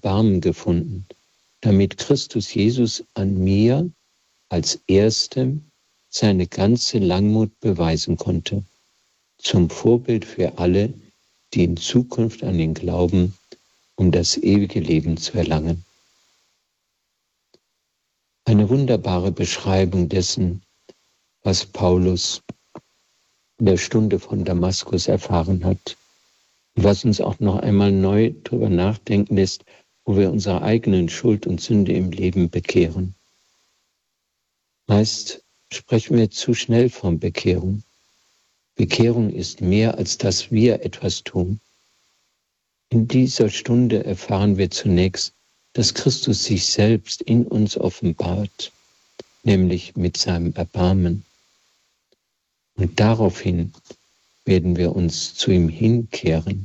Erbarmen gefunden, damit Christus Jesus an mir als Erstem seine ganze Langmut beweisen konnte, zum Vorbild für alle, die in Zukunft an ihn glauben, um das ewige Leben zu erlangen. Eine wunderbare Beschreibung dessen, was Paulus in der Stunde von Damaskus erfahren hat, was uns auch noch einmal neu darüber nachdenken lässt, wo wir unsere eigenen Schuld und Sünde im Leben bekehren. Meist sprechen wir zu schnell von Bekehrung. Bekehrung ist mehr, als dass wir etwas tun. In dieser Stunde erfahren wir zunächst, dass Christus sich selbst in uns offenbart, nämlich mit seinem Erbarmen. Und daraufhin werden wir uns zu ihm hinkehren.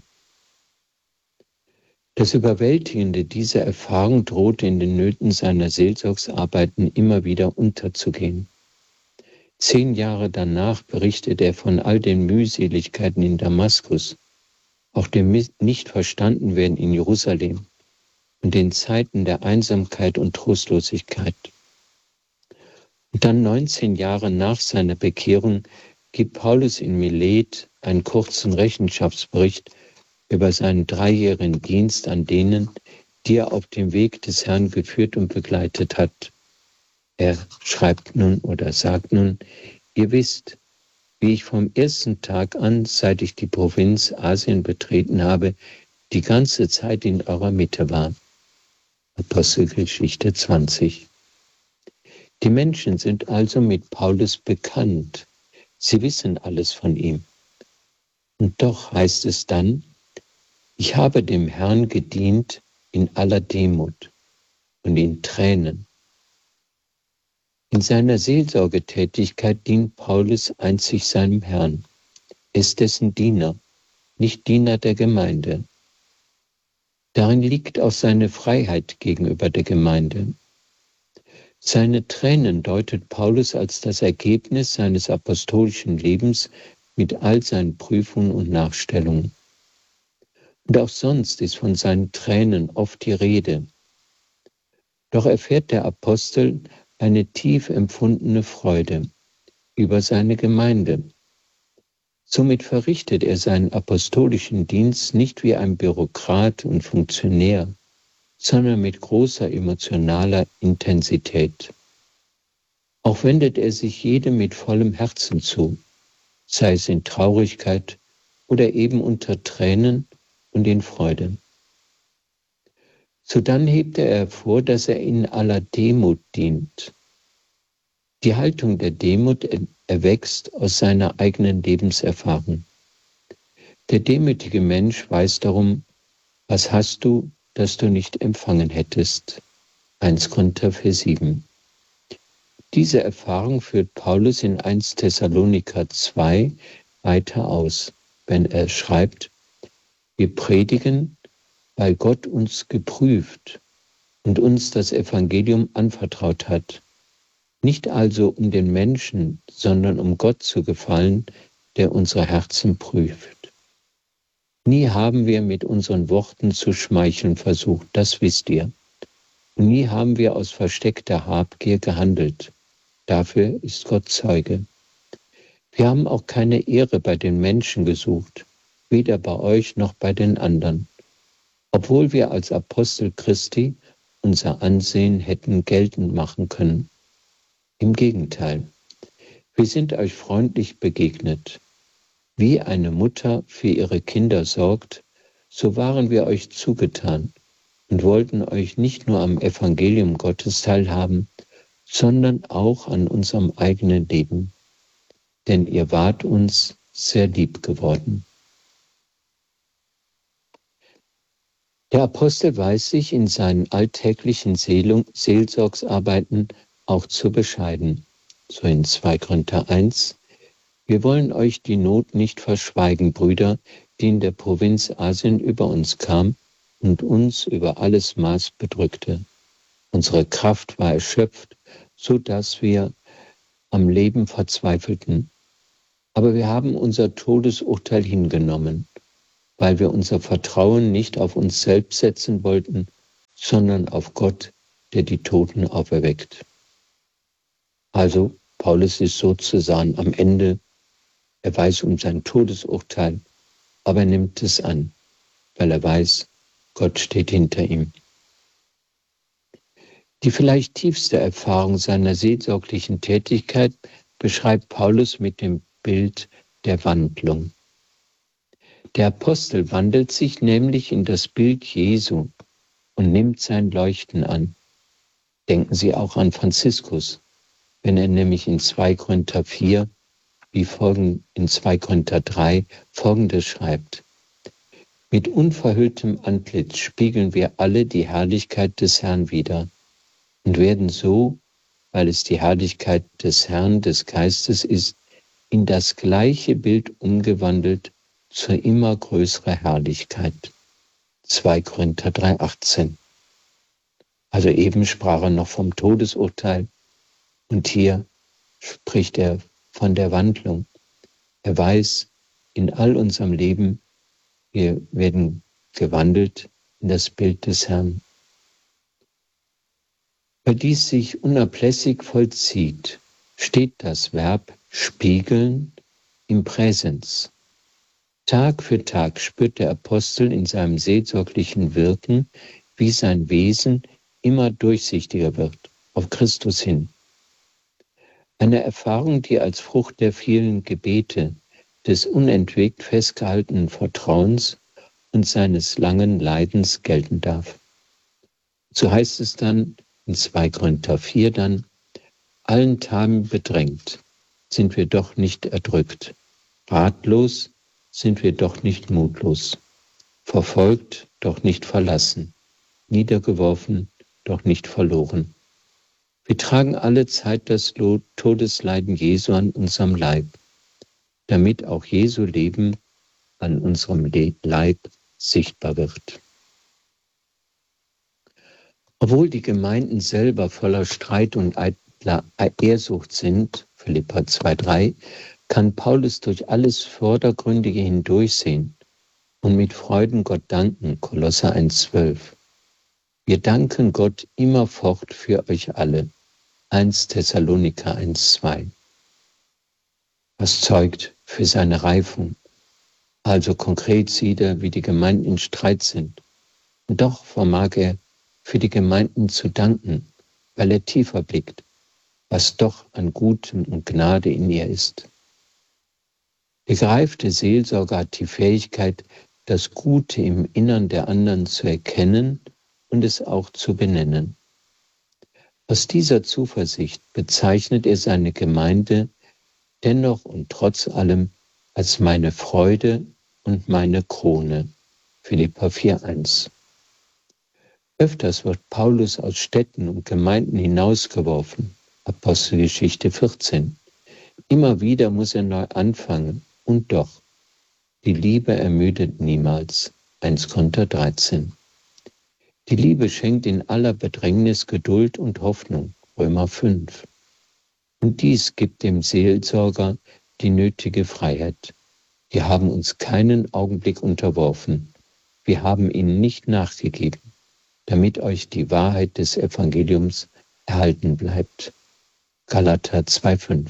Das Überwältigende dieser Erfahrung drohte in den Nöten seiner Seelsorgsarbeiten immer wieder unterzugehen. 10 Jahre danach berichtet er von all den Mühseligkeiten in Damaskus, auch dem Nichtverstandenwerden in Jerusalem und den Zeiten der Einsamkeit und Trostlosigkeit. Und dann 19 Jahre nach seiner Bekehrung gibt Paulus in Milet einen kurzen Rechenschaftsbericht über seinen 3-jährigen Dienst an denen, die er auf dem Weg des Herrn geführt und begleitet hat. Er schreibt nun oder sagt nun: Ihr wisst, wie ich vom ersten Tag an, seit ich die Provinz Asien betreten habe, die ganze Zeit in eurer Mitte war. Apostelgeschichte 20. Die Menschen sind also mit Paulus bekannt. Sie wissen alles von ihm. Und doch heißt es dann: Ich habe dem Herrn gedient in aller Demut und in Tränen. In seiner Seelsorgetätigkeit dient Paulus einzig seinem Herrn. Er ist dessen Diener, nicht Diener der Gemeinde. Darin liegt auch seine Freiheit gegenüber der Gemeinde. Seine Tränen deutet Paulus als das Ergebnis seines apostolischen Lebens mit all seinen Prüfungen und Nachstellungen. Und auch sonst ist von seinen Tränen oft die Rede. Doch erfährt der Apostel eine tief empfundene Freude über seine Gemeinde. Somit verrichtet er seinen apostolischen Dienst nicht wie ein Bürokrat und Funktionär, sondern mit großer emotionaler Intensität. Auch wendet er sich jedem mit vollem Herzen zu, sei es in Traurigkeit oder eben unter Tränen und in Freude. Sodann hebt er hervor, dass er in aller Demut dient. Die Haltung der Demut erwächst aus seiner eigenen Lebenserfahrung. Der demütige Mensch weiß darum: Was hast du, das du nicht empfangen hättest? 1 Korinther 4,7. Diese Erfahrung führt Paulus in 1 Thessaloniker 2 weiter aus, wenn er schreibt: Wir predigen, weil Gott uns geprüft und uns das Evangelium anvertraut hat. Nicht also um den Menschen, sondern um Gott zu gefallen, der unsere Herzen prüft. Nie haben wir mit unseren Worten zu schmeicheln versucht, das wisst ihr. Und nie haben wir aus versteckter Habgier gehandelt. Dafür ist Gott Zeuge. Wir haben auch keine Ehre bei den Menschen gesucht, weder bei euch noch bei den anderen, obwohl wir als Apostel Christi unser Ansehen hätten geltend machen können. Im Gegenteil, wir sind euch freundlich begegnet. Wie eine Mutter für ihre Kinder sorgt, so waren wir euch zugetan und wollten euch nicht nur am Evangelium Gottes teilhaben, sondern auch an unserem eigenen Leben. Denn ihr wart uns sehr lieb geworden. Der Apostel weiß sich in seinen alltäglichen Seelsorgsarbeiten auch zu bescheiden. So in 2 Korinther 1: Wir wollen euch die Not nicht verschweigen, Brüder, die in der Provinz Asien über uns kam und uns über alles Maß bedrückte. Unsere Kraft war erschöpft, so dass wir am Leben verzweifelten. Aber wir haben unser Todesurteil hingenommen, weil wir unser Vertrauen nicht auf uns selbst setzen wollten, sondern auf Gott, der die Toten auferweckt. Also, Paulus ist sozusagen am Ende, er weiß um sein Todesurteil, aber er nimmt es an, weil er weiß, Gott steht hinter ihm. Die vielleicht tiefste Erfahrung seiner seelsorglichen Tätigkeit beschreibt Paulus mit dem Bild der Wandlung. Der Apostel wandelt sich nämlich in das Bild Jesu und nimmt sein Leuchten an. Denken Sie auch an Franziskus, wenn er nämlich in 2 Korinther 4 in 2 Korinther 3 Folgendes schreibt: Mit unverhülltem Antlitz spiegeln wir alle die Herrlichkeit des Herrn wider und werden so, weil es die Herrlichkeit des Herrn, des Geistes ist, in das gleiche Bild umgewandelt zur immer größeren Herrlichkeit. 2 Korinther 3,18. Also eben sprach er noch vom Todesurteil und hier spricht er von der Wandlung. Er weiß, in all unserem Leben, wir werden gewandelt in das Bild des Herrn. Weil dies sich unablässig vollzieht, steht das Verb spiegeln im Präsens. Tag für Tag spürt der Apostel in seinem seelsorglichen Wirken, wie sein Wesen immer durchsichtiger wird, auf Christus hin. Eine Erfahrung, die als Frucht der vielen Gebete, des unentwegt festgehaltenen Vertrauens und seines langen Leidens gelten darf. So heißt es dann in 2 Korinther 4 dann: Allen Tagen bedrängt, sind wir doch nicht erdrückt, ratlos sind wir doch nicht mutlos, verfolgt, doch nicht verlassen, niedergeworfen, doch nicht verloren. Wir tragen alle Zeit das Todesleiden Jesu an unserem Leib, damit auch Jesu Leben an unserem Leib sichtbar wird. Obwohl die Gemeinden selber voller Streit und eitler Ehrsucht sind, Philipper 2,3, kann Paulus durch alles Vordergründige hindurchsehen und mit Freuden Gott danken, Kolosser 1,12. Wir danken Gott immerfort für euch alle, 1 Thessaloniker 1,2. Was zeugt für seine Reifung. Also konkret sieht er, wie die Gemeinden in Streit sind. Und doch vermag er, für die Gemeinden zu danken, weil er tiefer blickt, was doch an Gutem und Gnade in ihr ist. Der gereifte Seelsorger hat die Fähigkeit, das Gute im Innern der anderen zu erkennen und es auch zu benennen. Aus dieser Zuversicht bezeichnet er seine Gemeinde dennoch und trotz allem als meine Freude und meine Krone. Philipper 4,1. Öfters wird Paulus aus Städten und Gemeinden hinausgeworfen. Apostelgeschichte 14. Immer wieder muss er neu anfangen. Und doch, die Liebe ermüdet niemals. 1 Korinther 13. Die Liebe schenkt in aller Bedrängnis Geduld und Hoffnung. Römer 5. Und dies gibt dem Seelsorger die nötige Freiheit. Wir haben uns keinen Augenblick unterworfen. Wir haben ihnen nicht nachgegeben, damit euch die Wahrheit des Evangeliums erhalten bleibt. Galater 2,5.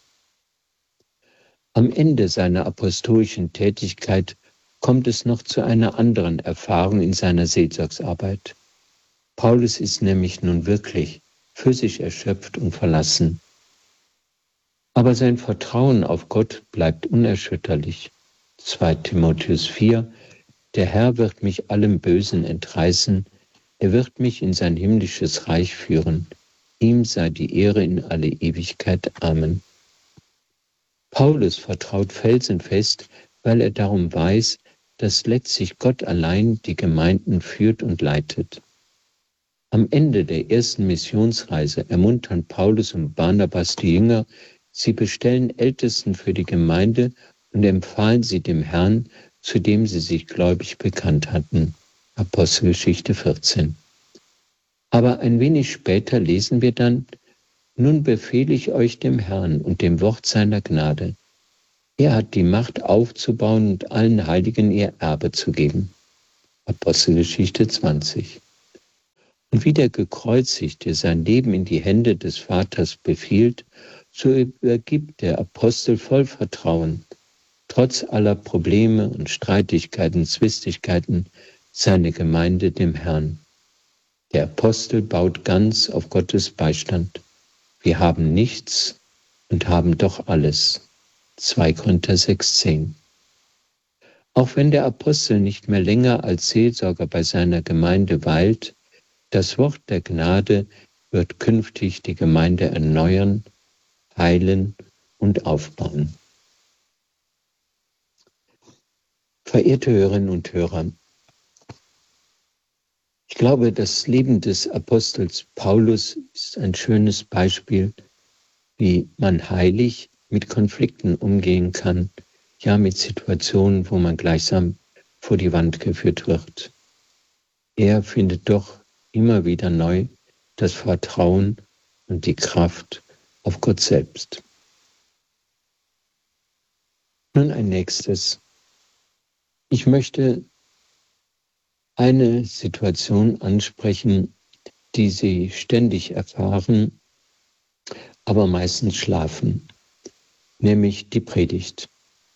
Am Ende seiner apostolischen Tätigkeit kommt es noch zu einer anderen Erfahrung in seiner Seelsorgsarbeit. Paulus ist nämlich nun wirklich für sich erschöpft und verlassen. Aber sein Vertrauen auf Gott bleibt unerschütterlich. 2 Timotheus 4: Der Herr wird mich allem Bösen entreißen, er wird mich in sein himmlisches Reich führen. Ihm sei die Ehre in alle Ewigkeit. Amen. Paulus vertraut felsenfest, weil er darum weiß, dass letztlich Gott allein die Gemeinden führt und leitet. Am Ende der ersten Missionsreise ermuntern Paulus und Barnabas die Jünger, sie bestellen Ältesten für die Gemeinde und empfahlen sie dem Herrn, zu dem sie sich gläubig bekannt hatten. Apostelgeschichte 14. Aber ein wenig später lesen wir dann: Nun befehle ich euch dem Herrn und dem Wort seiner Gnade. Er hat die Macht aufzubauen und allen Heiligen ihr Erbe zu geben. Apostelgeschichte 20. Und wie der Gekreuzigte sein Leben in die Hände des Vaters befiehlt, so übergibt der Apostel voll Vertrauen, trotz aller Probleme und Streitigkeiten, Zwistigkeiten, seine Gemeinde dem Herrn. Der Apostel baut ganz auf Gottes Beistand. Wir haben nichts und haben doch alles. 2 Korinther 6,10. Auch wenn der Apostel nicht mehr länger als Seelsorger bei seiner Gemeinde weilt, das Wort der Gnade wird künftig die Gemeinde erneuern, heilen und aufbauen. Verehrte Hörerinnen und Hörer, ich glaube, das Leben des Apostels Paulus ist ein schönes Beispiel, wie man heilig mit Konflikten umgehen kann, ja mit Situationen, wo man gleichsam vor die Wand geführt wird. Er findet doch immer wieder neu das Vertrauen und die Kraft auf Gott selbst. Nun ein nächstes. Ich möchte eine Situation ansprechen, die Sie ständig erfahren, aber meistens schlafen, nämlich die Predigt.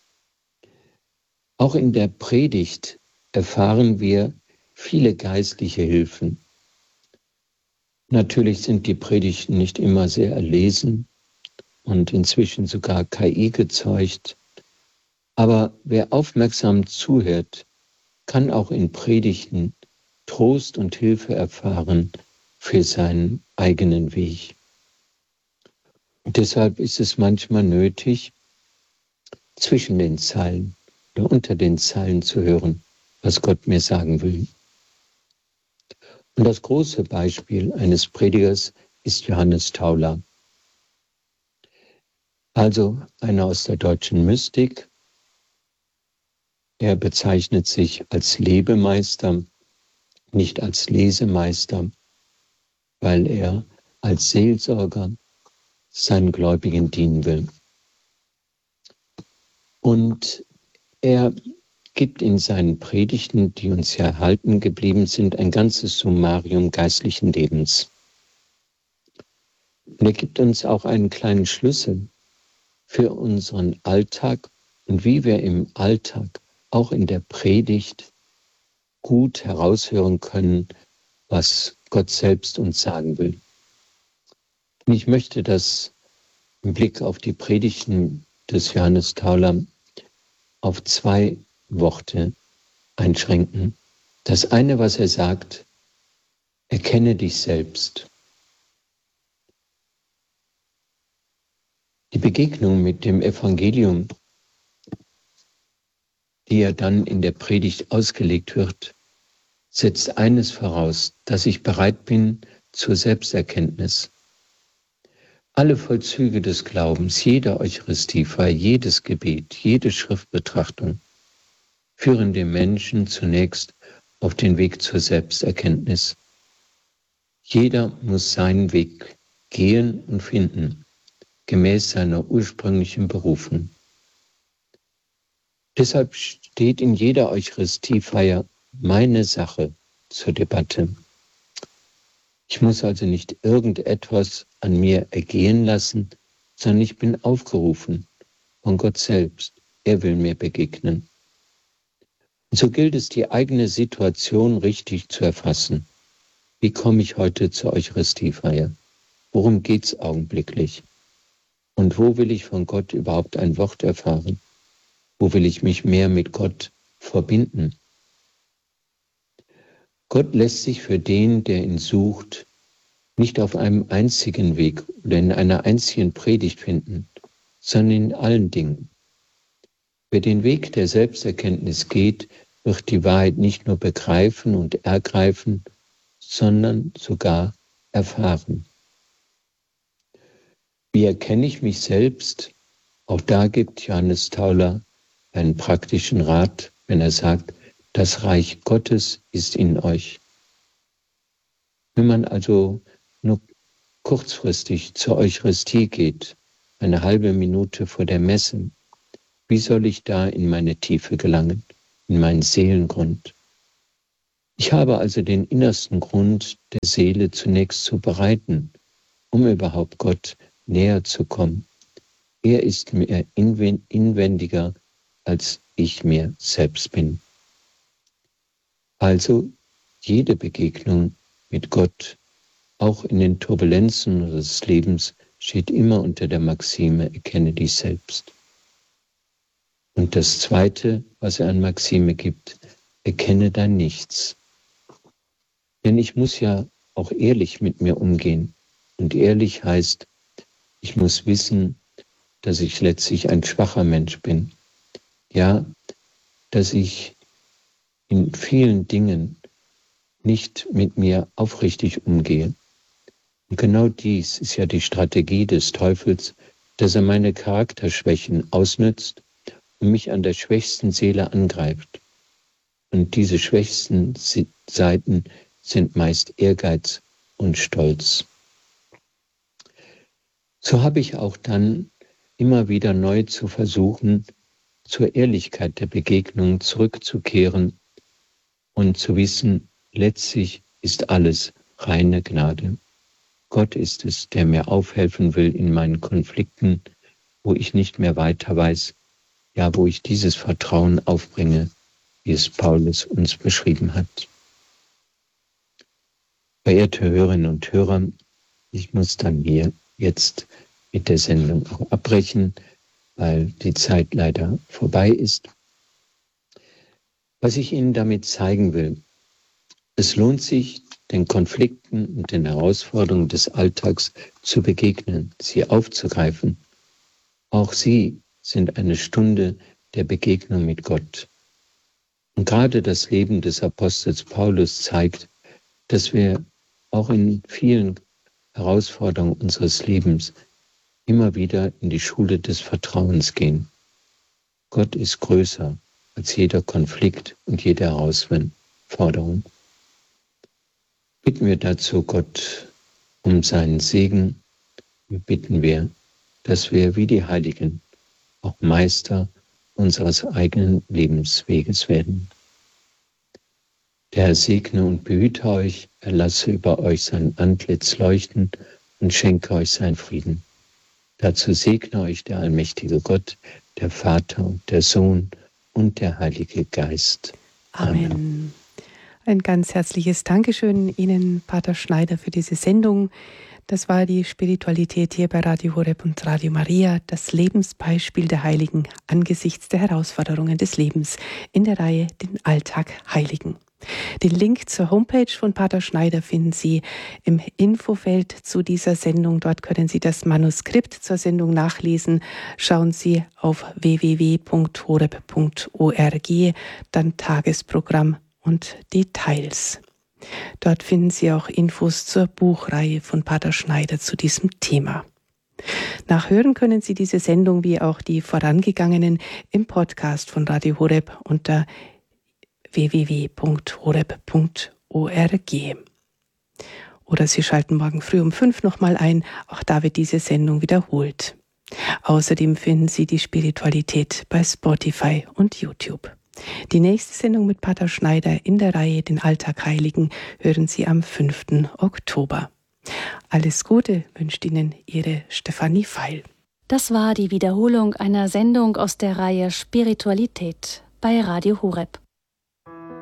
Auch in der Predigt erfahren wir viele geistliche Hilfen. Natürlich sind die Predigten nicht immer sehr erlesen und inzwischen sogar KI gezeugt, aber wer aufmerksam zuhört, kann auch in Predigten Trost und Hilfe erfahren für seinen eigenen Weg. Und deshalb ist es manchmal nötig, zwischen den Zeilen oder unter den Zeilen zu hören, was Gott mir sagen will. Und das große Beispiel eines Predigers ist Johannes Tauler. Also einer aus der deutschen Mystik. Er bezeichnet sich als Lebemeister, nicht als Lesemeister, weil er als Seelsorger seinen Gläubigen dienen will. Und er gibt in seinen Predigten, die uns ja erhalten geblieben sind, ein ganzes Summarium geistlichen Lebens. Und er gibt uns auch einen kleinen Schlüssel für unseren Alltag und wie wir im Alltag, auch in der Predigt, gut heraushören können, was Gott selbst uns sagen will. Und ich möchte das im Blick auf die Predigten des Johannes Tauler auf 2 Worte einschränken. Das eine, was er sagt, erkenne dich selbst. Die Begegnung mit dem Evangelium, die ja dann in der Predigt ausgelegt wird, setzt eines voraus, dass ich bereit bin zur Selbsterkenntnis. Alle Vollzüge des Glaubens, jede Eucharistiefeier, jedes Gebet, jede Schriftbetrachtung führen den Menschen zunächst auf den Weg zur Selbsterkenntnis. Jeder muss seinen Weg gehen und finden, gemäß seiner ursprünglichen Berufung. Deshalb steht in jeder Eucharistiefeier meine Sache zur Debatte. Ich muss also nicht irgendetwas an mir ergehen lassen, sondern ich bin aufgerufen von Gott selbst. Er will mir begegnen. Und so gilt es, die eigene Situation richtig zu erfassen. Wie komme ich heute zur Eucharistiefeier? Worum geht's augenblicklich? Und wo will ich von Gott überhaupt ein Wort erfahren? Wo will ich mich mehr mit Gott verbinden? Gott lässt sich für den, der ihn sucht, nicht auf einem einzigen Weg oder in einer einzigen Predigt finden, sondern in allen Dingen. Wer den Weg der Selbsterkenntnis geht, wird die Wahrheit nicht nur begreifen und ergreifen, sondern sogar erfahren. Wie erkenne ich mich selbst? Auch da gibt Johannes Tauler einen praktischen Rat, wenn er sagt, das Reich Gottes ist in euch. Wenn man also nur kurzfristig zur Eucharistie geht, eine halbe Minute vor der Messe, wie soll ich da in meine Tiefe gelangen, in meinen Seelengrund? Ich habe also den innersten Grund der Seele zunächst zu bereiten, um überhaupt Gott näher zu kommen. Er ist mir inwendiger, als ich mir selbst bin. Also jede Begegnung mit Gott, auch in den Turbulenzen des Lebens, steht immer unter der Maxime, erkenne dich selbst. Und das Zweite, was er an Maxime gibt, erkenne dein Nichts. Denn ich muss ja auch ehrlich mit mir umgehen. Und ehrlich heißt, ich muss wissen, dass ich letztlich ein schwacher Mensch bin. Ja, dass ich in vielen Dingen nicht mit mir aufrichtig umgehe. Und genau dies ist ja die Strategie des Teufels, dass er meine Charakterschwächen ausnützt und mich an der schwächsten Seele angreift. Und diese schwächsten Seiten sind meist Ehrgeiz und Stolz. So habe ich auch dann immer wieder neu zu versuchen, zur Ehrlichkeit der Begegnung zurückzukehren und zu wissen, letztlich ist alles reine Gnade. Gott ist es, der mir aufhelfen will in meinen Konflikten, wo ich nicht mehr weiter weiß, ja, wo ich dieses Vertrauen aufbringe, wie es Paulus uns beschrieben hat. Verehrte Hörerinnen und Hörer, ich muss dann hier jetzt mit der Sendung auch abbrechen, weil die Zeit leider vorbei ist. Was ich Ihnen damit zeigen will, es lohnt sich, den Konflikten und den Herausforderungen des Alltags zu begegnen, sie aufzugreifen. Auch sie sind eine Stunde der Begegnung mit Gott. Und gerade das Leben des Apostels Paulus zeigt, dass wir auch in vielen Herausforderungen unseres Lebens immer wieder in die Schule des Vertrauens gehen. Gott ist größer als jeder Konflikt und jede Herausforderung. Bitten wir dazu Gott um seinen Segen und bitten wir, dass wir wie die Heiligen auch Meister unseres eigenen Lebensweges werden. Der Herr segne und behüte euch, er lasse über euch sein Antlitz leuchten und schenke euch seinen Frieden. Dazu segne euch der allmächtige Gott, der Vater und der Sohn und der Heilige Geist. Amen. Ein ganz herzliches Dankeschön Ihnen, Pater Schneider, für diese Sendung. Das war die Spiritualität hier bei Radio Horeb und Radio Maria, das Lebensbeispiel der Heiligen angesichts der Herausforderungen des Lebens in der Reihe Den Alltag Heiligen. Den Link zur Homepage von Pater Schneider finden Sie im Infofeld zu dieser Sendung. Dort können Sie das Manuskript zur Sendung nachlesen. Schauen Sie auf www.horeb.org, dann Tagesprogramm und Details. Dort finden Sie auch Infos zur Buchreihe von Pater Schneider zu diesem Thema. Nachhören können Sie diese Sendung wie auch die vorangegangenen im Podcast von Radio Horeb unter www.horeb.org. Oder Sie schalten morgen früh um 5 nochmal ein, auch da wird diese Sendung wiederholt. Außerdem finden Sie die Spiritualität bei Spotify und YouTube. Die nächste Sendung mit Pater Schneider in der Reihe Den Alltag Heiligen hören Sie am 5. Oktober. Alles Gute wünscht Ihnen Ihre Stefanie Feil. Das war die Wiederholung einer Sendung aus der Reihe Spiritualität bei Radio Horeb.